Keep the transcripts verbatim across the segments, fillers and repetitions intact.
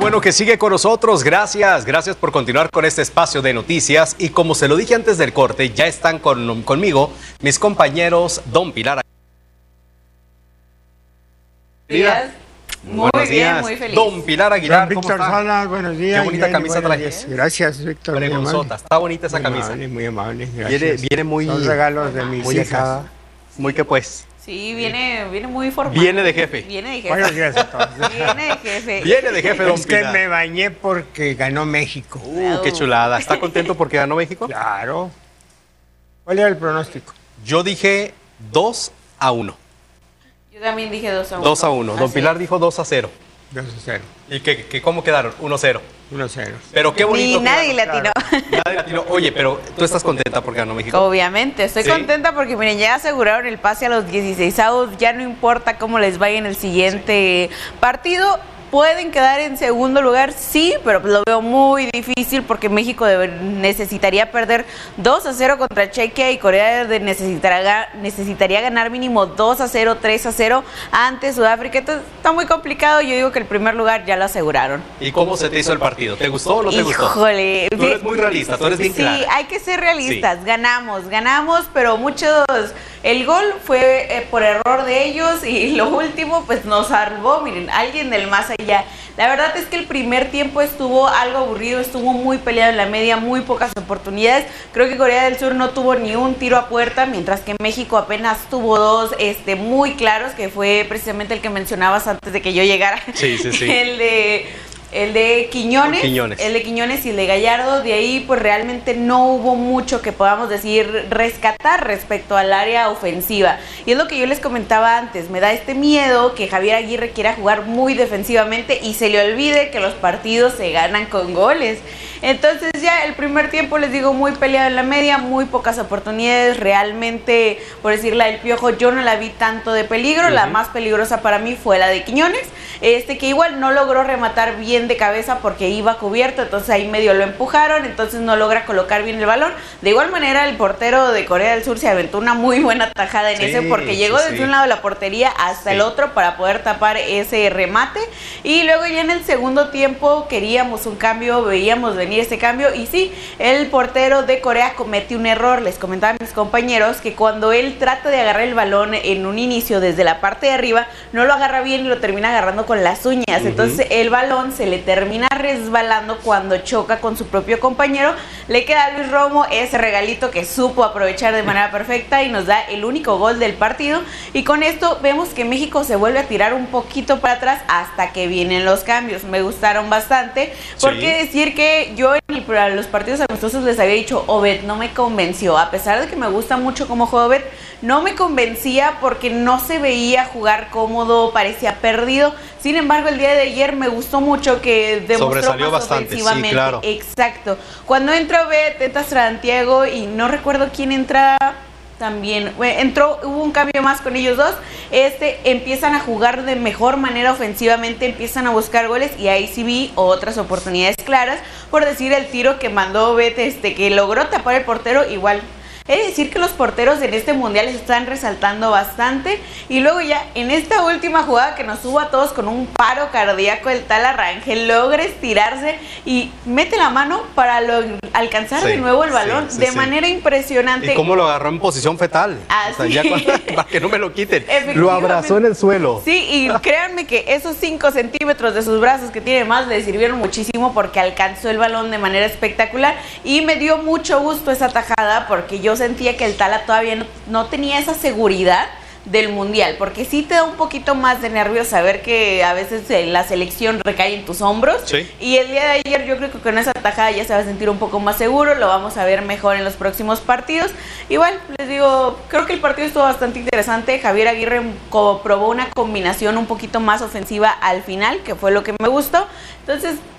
bueno que sigue con nosotros. Gracias, gracias por continuar con este espacio de noticias. Y como se lo dije antes del corte, ya están con, conmigo mis compañeros Don Pilar. Días. Muy Buenos bien, días. muy feliz. Don Pilar Aguilar, Don Víctor ¿cómo está? Sala, buenos días. Qué bonita Bien, camisa buenos traes. días. Gracias, Víctor. muy Pregonzota, amable. está bonita esa Muy camisa. amable, muy amable, gracias. Viene, viene muy... Son regalos de mis muy hijas. acá. Muy que pues. Sí, viene, viene muy formal. Viene de jefe. Viene de jefe. Buenos días a todos. Viene de jefe. Viene de jefe, Don Es que Pilar. me bañé porque ganó México. Uh, qué chulada. ¿Está contento porque ganó México? Claro. ¿Cuál era el pronóstico? Yo dije dos a uno. Yo también dije dos a uno. dos a uno. Don Así Pilar es. dijo dos a cero. dos a cero. ¿Y qué, qué, cómo quedaron? uno a cero. uno a cero. Pero qué bonito. Ni que nadie ganó. latino. Nadie latino. Oye, pero ¿tú estás contenta porque ganó México? Obviamente, estoy ¿Sí? contenta porque miren, ya aseguraron el pase a los dieciseisavos, ya no importa cómo les vaya en el siguiente partido. Pueden quedar en segundo lugar, sí, pero lo veo muy difícil porque México debe, necesitaría perder dos a cero contra Chequia y Corea de necesitará, necesitaría ganar mínimo dos a cero, tres a cero ante Sudáfrica. Entonces está muy complicado. Yo digo que el primer lugar ya lo aseguraron. ¿Y cómo se te hizo el partido? ¿Te gustó o no te gustó? Híjole. Tú eres muy realista, tú eres bien Sí, clara. hay que ser realistas. Ganamos, ganamos, pero muchos... El gol fue eh, por error de ellos y lo último pues nos salvó, miren, alguien del más allá. La verdad es que el primer tiempo estuvo algo aburrido, estuvo muy peleado en la media, muy pocas oportunidades. Creo que Corea del Sur no tuvo ni un tiro a puerta, mientras que México apenas tuvo dos este, muy claros, que fue precisamente el que mencionabas antes de que yo llegara. Sí, sí, sí. El de... El de Quiñones, Quiñones, el de Quiñones y el de Gallardo. De ahí pues realmente no hubo mucho que podamos decir rescatar respecto al área ofensiva. Y es lo que yo les comentaba antes, me da este miedo que Javier Aguirre quiera jugar muy defensivamente y se le olvide que los partidos se ganan con goles. Entonces ya el primer tiempo, les digo, muy peleado en la media, muy pocas oportunidades. Realmente, por decir la del Piojo, yo no la vi tanto de peligro. Uh-huh. La más peligrosa para mí fue la de Quiñones, este que igual no logró rematar bien de cabeza porque iba cubierto, entonces ahí medio lo empujaron, entonces no logra colocar bien el balón. De igual manera el portero de Corea del Sur se aventó una muy buena tajada en sí, ese porque llegó sí, desde sí. un lado de la portería hasta sí. el otro para poder tapar ese remate. Y luego ya en el segundo tiempo queríamos un cambio, veíamos venir este cambio y sí, el portero de Corea cometió un error. Les comentaba a mis compañeros que cuando él trata de agarrar el balón en un inicio desde la parte de arriba, no lo agarra bien y lo termina agarrando con las uñas. Uh-huh. Entonces el balón se le termina resbalando cuando choca con su propio compañero. Le queda a Luis Romo ese regalito que supo aprovechar de manera perfecta y nos da el único gol del partido. Y con esto vemos que México se vuelve a tirar un poquito para atrás hasta que vienen los cambios. Me gustaron bastante, porque sí. decir que yo en el, los partidos amistosos les había dicho, Obed no me convenció, a pesar de que me gusta mucho cómo juega Obed, no me convencía porque no se veía jugar cómodo, parecía perdido. Sin embargo, el día de ayer me gustó mucho que demostró sobresalió más bastante, ofensivamente. Sí, claro. Exacto. Cuando entra Obed, entra Santiago y no recuerdo quién entra también. Entró, hubo un cambio más con ellos dos. Este empiezan a jugar de mejor manera ofensivamente, empiezan a buscar goles y ahí sí vi otras oportunidades claras. Por decir el tiro que mandó Obed, este, que logró tapar el portero, igual. He de decir que los porteros en este mundial se están resaltando bastante. Y luego ya en esta última jugada que nos tuvo a todos con un paro cardíaco, el tal Arrangel logra estirarse y mete la mano para lo, alcanzar sí, de nuevo el balón sí, sí, de sí. manera impresionante. ¿Y cómo lo agarró en posición fetal? Ah, o sea, sí. ya cuando, para que no me lo quiten. Lo abrazó en el suelo. Sí, y créanme que esos cinco centímetros de sus brazos que tiene más le sirvieron muchísimo porque alcanzó el balón de manera espectacular. Y me dio mucho gusto esa tajada porque yo sentía que el Tala todavía no, no tenía esa seguridad del mundial, porque sí te da un poquito más de nervios saber que a veces la selección recae en tus hombros. Sí. Y el día de ayer yo creo que con esa tajada ya se va a sentir un poco más seguro, lo vamos a ver mejor en los próximos partidos. Igual, les digo, creo que el partido estuvo bastante interesante. Javier Aguirre probó una combinación un poquito más ofensiva al final, que fue lo que me gustó. Entonces, pues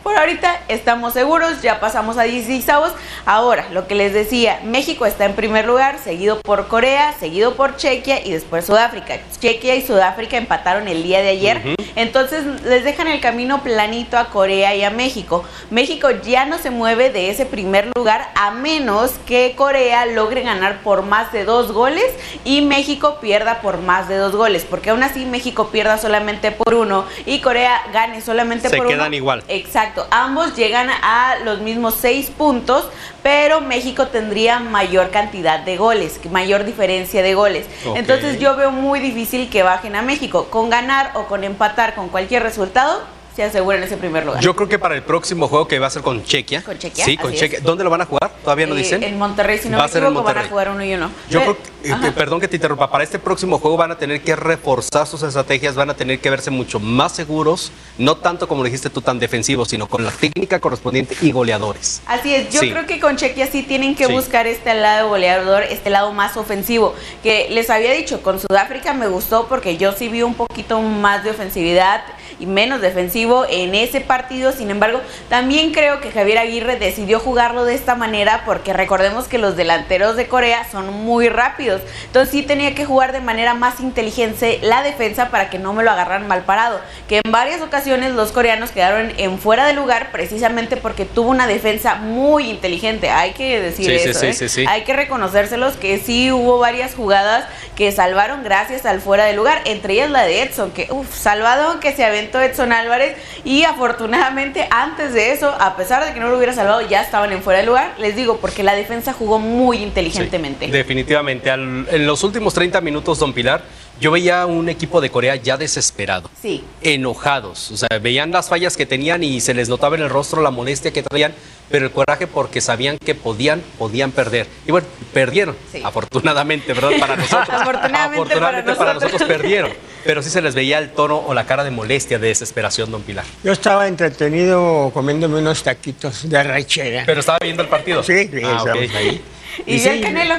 por ahorita estamos seguros, ya pasamos a dieciseisavos. Ahora, lo que les decía, México está en primer lugar, seguido por Corea, seguido por Chequia y después Sudáfrica. Chequia y Sudáfrica empataron el día de ayer, uh-huh. Entonces les dejan el camino planito a Corea y a México. México ya no se mueve de ese primer lugar a menos que Corea logre ganar por más de dos goles y México pierda por más de dos goles, porque aún así México pierda solamente por uno y Corea gane solamente se por uno. Se quedan igual. Exacto, ambos llegan a los mismos seis puntos, pero México tendría mayor cantidad de goles, mayor diferencia de goles. Okay. Entonces yo veo muy difícil que bajen a México. Con ganar o con empatar con cualquier resultado, se aseguran ese primer lugar. Yo creo que para el próximo juego que va a ser con Chequia. Con Chequia. Sí, con Chequia. ¿Dónde lo van a jugar? ¿Todavía no dicen? Eh, en Monterrey, si no va me equivoco, van a jugar uno y uno. Yo Pero, creo que, eh, perdón que te interrumpa, para este próximo juego van a tener que reforzar sus estrategias, van a tener que verse mucho más seguros, no tanto como dijiste tú, tan defensivos, sino con la técnica correspondiente y goleadores. Así es, yo sí. creo que con Chequia sí tienen que sí. buscar este lado goleador, este lado más ofensivo, que les había dicho, con Sudáfrica me gustó porque yo sí vi un poquito más de ofensividad y menos defensivo en ese partido. Sin embargo, también creo que Javier Aguirre decidió jugarlo de esta manera porque recordemos que los delanteros de Corea son muy rápidos, entonces sí tenía que jugar de manera más inteligente la defensa para que no me lo agarraran mal parado, que en varias ocasiones los coreanos quedaron en fuera de lugar precisamente porque tuvo una defensa muy inteligente, hay que decir sí, eso, sí, ¿eh? sí, sí, sí. Hay que reconocérselos que sí hubo varias jugadas que salvaron gracias al fuera de lugar, entre ellas la de Edson, que uff, salvado que se aventó Edson Álvarez y afortunadamente antes de eso, a pesar de que no lo hubiera salvado, ya estaban en fuera de lugar, les digo, porque la defensa jugó muy inteligentemente. Sí, definitivamente, Al, en los últimos treinta minutos, don Pilar, yo veía un equipo de Corea ya desesperado, sí. enojados, o sea, veían las fallas que tenían y se les notaba en el rostro la molestia que traían, pero el coraje porque sabían que podían, podían perder. Y bueno, perdieron, sí. afortunadamente, ¿verdad? Para nosotros. afortunadamente, afortunadamente para, para nosotros. nosotros perdieron, pero sí se les veía el tono o la cara de molestia, de desesperación, don Pilar. Yo estaba entretenido comiéndome unos taquitos de arrachera. ¿Pero estaba viendo el partido? Sí, sí, ah, okay. ahí. ¿Y, ¿Y sí, el Canelo?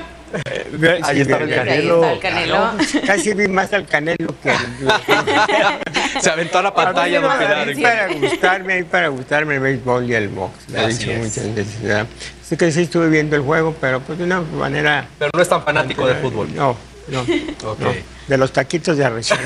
Eh, ahí estaba el Canelo. Ahí está el Canelo. No, casi vi más al Canelo que se aventó a la pantalla, don Pilar. Ahí para gustarme, ahí para gustarme el béisbol y el box. Le he dicho muchas veces, ¿verdad? Sé que sí estuve viendo el juego, pero pues de una manera... Pero no es tan fanático del fútbol. No, no. Okay. no. De los taquitos de arrachera.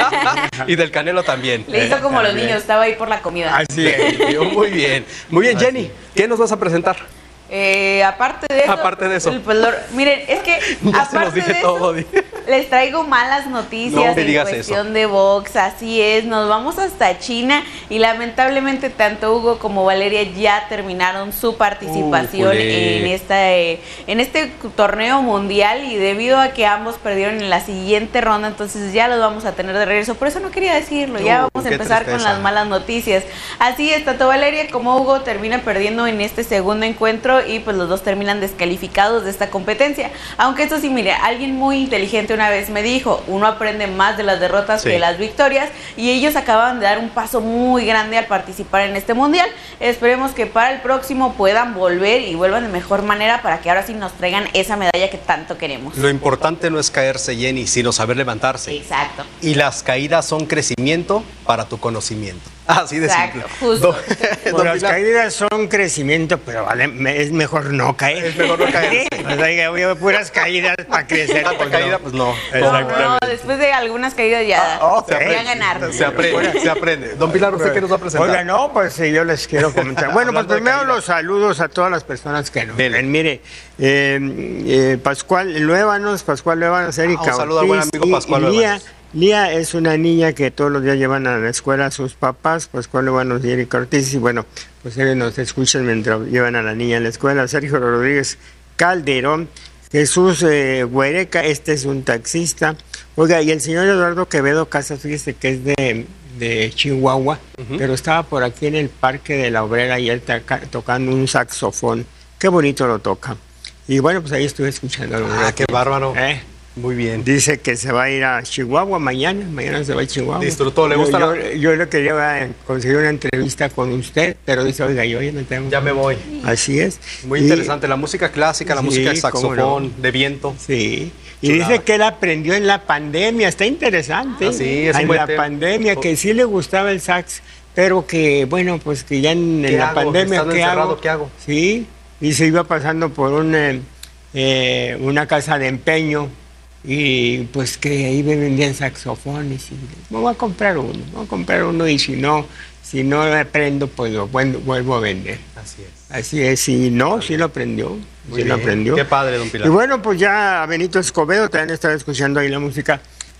Y del Canelo también. Le hizo como también. Los niños, estaba ahí por la comida. Así es. Muy bien. Muy bien, Jenny, ¿qué nos vas a presentar? Eh, aparte de eso, aparte de eso. El, pues, lo, miren, es que ya aparte se los dije de todo. Eso, les traigo malas noticias no en cuestión eso. de box, así es, nos vamos hasta China y lamentablemente tanto Hugo como Valeria ya terminaron su participación uh, en esta eh, en este torneo mundial y debido a que ambos perdieron en la siguiente ronda, entonces ya los vamos a tener de regreso, por eso no quería decirlo, ya uh, vamos a empezar tristeza. Con las malas noticias. Así es, tanto Valeria como Hugo terminan perdiendo en este segundo encuentro y pues los dos terminan descalificados de esta competencia, aunque eso sí, mire, alguien muy inteligente una vez me dijo, uno aprende más de las derrotas sí. que de las victorias y ellos acaban de dar un paso muy grande al participar en este mundial. Esperemos que para el próximo puedan volver y vuelvan de mejor manera para que ahora sí nos traigan esa medalla que tanto queremos. Lo importante no es caerse, Jenny, sino saber levantarse. Exacto. Y las caídas son crecimiento para tu conocimiento. Así de Exacto, simple. Justo. Bueno, las caídas son crecimiento, pero vale, es mejor no caer. Es mejor no caer. O sea, voy a puras caídas para crecer. Tanta pues caída, no. pues no. No, no, después de algunas caídas ya ah, okay. se aprende a ganar. Se aprende, se aprende. Don Pilar, ¿usted qué nos va a presentar? Oiga, no, pues sí, yo les quiero comentar. Bueno, pues primero los saludos a todas las personas que nos ven. Mire, eh, eh, Pascual Luébanos, Pascual Luébanos, Erika ah, un saludo al buen amigo Pascual Luébanos. Lía es una niña que todos los días llevan a la escuela a sus papás, pues Pascual Luébanos y Erika Ortiz, y bueno, pues ellos nos escuchan mientras llevan a la niña a la escuela. Sergio Rodríguez Calderón, Jesús eh, Huereca, este es un taxista. Oiga, y el señor Eduardo Quevedo Casas, fíjese que es de, de Chihuahua, uh-huh. pero estaba por aquí en el Parque de la Obrera y él toca, tocando un saxofón. Qué bonito lo toca. Y bueno, pues ahí estuve escuchando. Ah, qué bárbaro. ¿Eh? Muy bien. Dice que se va a ir a Chihuahua mañana, mañana se va a Chihuahua. Disfrutó, ¿le gusta? Yo, la... yo, yo le quería conseguir una entrevista con usted, pero dice, oiga, yo ya no tengo. Ya me voy. Así es. Muy y, interesante, la música clásica, la sí, música de saxofón, no. de viento. Sí. Y chulada. Dice que él aprendió en la pandemia, está interesante. Ah, sí, es en un la tema. pandemia, que sí le gustaba el sax, pero que, bueno, pues que ya en, en la hago? pandemia, ¿qué hago? ¿qué hago? Sí, y se iba pasando por un, eh, eh, una casa de empeño, y pues que ahí me vendían saxofones, y me voy a comprar uno, voy a comprar uno, y si no, si no aprendo, pues lo vuelvo a vender. Así es. Así es, y no, sí lo aprendió. Muy sí bien. lo aprendió. Qué padre, don Pilar. Y bueno, pues ya a Benito Escobedo también estaba escuchando ahí la música.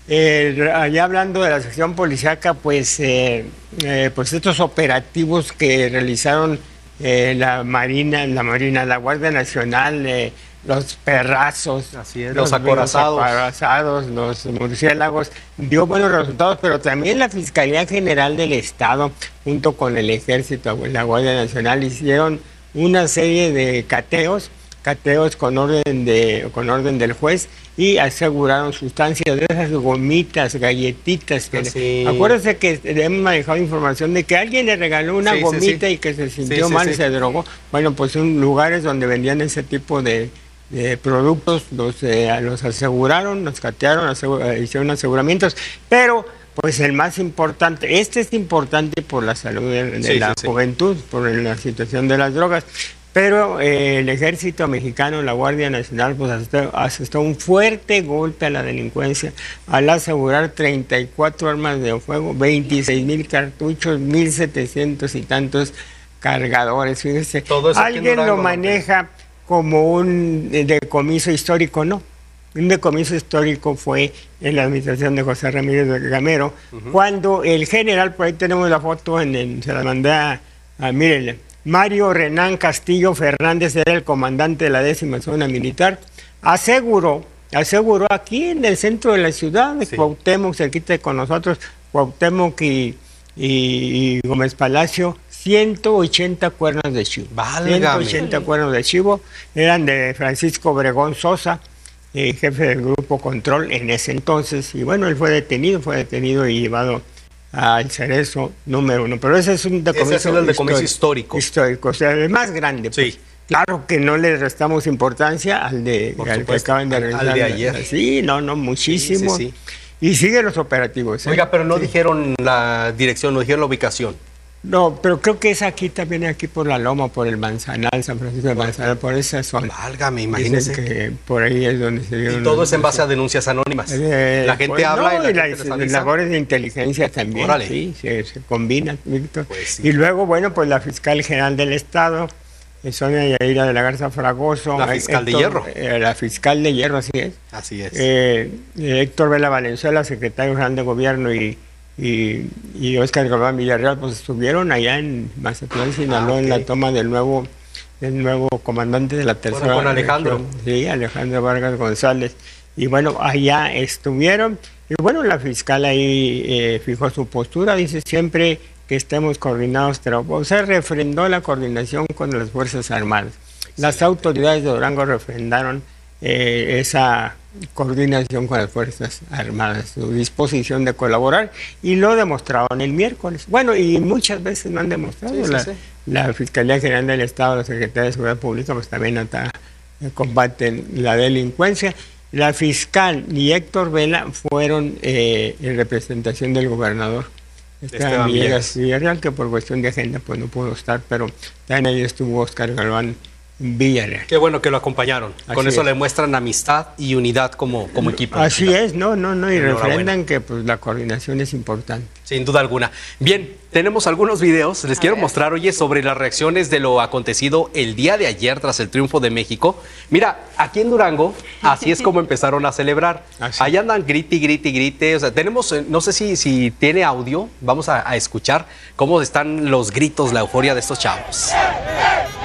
Eh, allá hablando de la sección policíaca, pues, eh, eh, pues estos operativos que realizaron eh, la Marina, la Marina, la Guardia Nacional, eh, los perrazos, así es, los, los acorazados, los acorazados, los murciélagos, dio buenos resultados, pero también la Fiscalía General del Estado, junto con el Ejército y la Guardia Nacional, hicieron una serie de cateos, cateos con orden de con orden del juez, y aseguraron sustancias de esas gomitas, galletitas. Que sí. le, acuérdense que hemos manejado información de que alguien le regaló una sí, gomita sí, sí. y que se sintió sí, mal sí, y sí. se drogó. Bueno, pues en lugares donde vendían ese tipo de, de productos, los, eh, los aseguraron, los catearon, asegura, hicieron aseguramientos, pero pues el más importante, este es importante por la salud de, de sí, la sí, juventud, sí. por la situación de las drogas. Pero eh, el Ejército Mexicano, la Guardia Nacional, pues asestó un fuerte golpe a la delincuencia al asegurar treinta y cuatro armas de fuego, veintiséis mil cartuchos, mil setecientos y tantos cargadores. Fíjese, alguien lo maneja como un decomiso histórico, no. Un decomiso histórico fue en la administración de José Ramírez de Gamero, uh-huh. cuando el general, por ahí tenemos la foto, en el, se la mandé a, a mírenle, Mario Renán Castillo Fernández era el comandante de la décima zona militar, aseguró, aseguró aquí en el centro de la ciudad de sí. Cuauhtémoc, cerquita con nosotros, Cuauhtémoc y, y, y Gómez Palacio, ciento ochenta cuernos de chivo. Válgame. ciento ochenta cuernos de chivo, eran de Francisco Obregón Sosa, eh, jefe del Grupo Control en ese entonces, y bueno, él fue detenido, fue detenido y llevado al Cerezo número uno, pero ese es un decomiso, ese es el decomiso histórico. Histórico, o sea, el más grande. Pues. Sí. Claro que no le restamos importancia al de al que acaban de realizar. Al de ayer. Sí, no, no, muchísimo. Sí, sí, sí. Y siguen los operativos. ¿eh? Oiga, pero no sí. dijeron la dirección, no dijeron la ubicación. No, pero creo que es aquí también, aquí por la Loma, por el Manzanal, San Francisco de Manzanal, por esa zona. Válgame, imagínese. Dicen que por ahí es donde se dieron. Y todo es en base a denuncias anónimas. Eh, la gente pues, habla no, y la y gente las labores de inteligencia también. Órale. Sí, se, se combinan, Víctor. Pues sí. Y luego, bueno, pues la fiscal general del Estado, Sonia Yaira de la Garza Fragoso. La fiscal Héctor, de Hierro. Eh, la fiscal de Hierro, así es. Así es. Eh, Héctor Vela Valenzuela, secretario general de Gobierno, y Y, y Óscar Galván Villarreal, pues estuvieron allá en Mazatlán, Sinaloa, ah, okay. en la toma del nuevo del nuevo comandante de la tercera. Bueno, con Alejandro. Región. Sí, Alejandro Vargas González. Y bueno, allá estuvieron. Y bueno, la fiscal ahí eh, fijó su postura, dice siempre que estemos coordinados, pero o sea, refrendó la coordinación con las Fuerzas Armadas. Excelente. Las autoridades de Durango refrendaron eh, esa coordinación con las Fuerzas Armadas, su disposición de colaborar, y lo demostraron el miércoles. Bueno, y muchas veces lo han demostrado. Sí, sí, la, sí. la Fiscalía General del Estado, la Secretaría de Seguridad Pública, pues también hasta combaten la delincuencia. La fiscal y Héctor Vela fueron eh, en representación del gobernador Esteban Villegas Villarreal, que por cuestión de agenda pues no pudo estar, pero también ahí estuvo Óscar Galván Villarreal. Qué bueno que lo acompañaron. Así Con eso es. le muestran amistad y unidad como, como equipo. Así es, no, no, no, y refrendan que pues la coordinación es importante. Sin duda alguna. Bien, tenemos algunos videos, les A quiero ver. mostrar, oye, sobre las reacciones de lo acontecido el día de ayer tras el triunfo de México. Mira, aquí en Durango, así es como empezaron a celebrar. Así. Allá andan grite, grite, grite. O sea, tenemos, no sé si, si tiene audio, vamos a, a escuchar cómo están los gritos, la euforia de estos chavos.